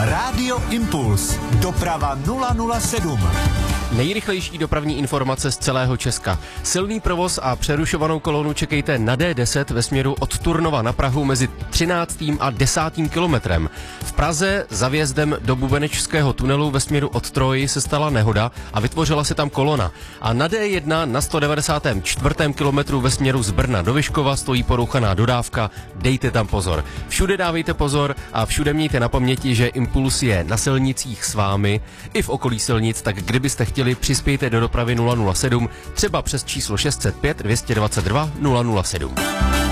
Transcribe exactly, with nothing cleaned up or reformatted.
Rádio Impuls. Doprava nula nula sedm. Nejrychlejší dopravní informace z celého Česka. Silný provoz a přerušovanou kolonu čekejte na D deset ve směru od Turnova na Prahu mezi třináctým a desátým kilometrem. V Praze za vjezdem do Bubenečského tunelu ve směru od Troji se stala nehoda a vytvořila se tam kolona. A na D jedna na sto devadesátém čtvrtém kilometru ve směru z Brna do Vyškova stojí porouchaná dodávka. Dejte tam pozor. Všude dávejte pozor a všude mějte na paměti, že Impuls je na silnicích s vámi i v okolí silnic, tak kdybyste chtěli, přispějte do dopravy nula nula sedm, třeba přes číslo šest set pět dvě stě dvacet dva nula nula sedm.